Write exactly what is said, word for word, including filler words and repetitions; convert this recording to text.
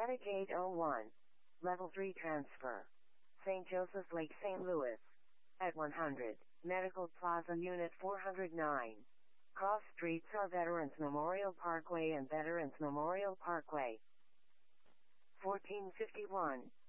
Attic eight oh one. Level three transfer. Saint Joseph's Lake, Saint Louis. At one hundred. Medical Plaza Unit four oh nine. Cross streets are Veterans Memorial Parkway and Veterans Memorial Parkway. fourteen fifty-one.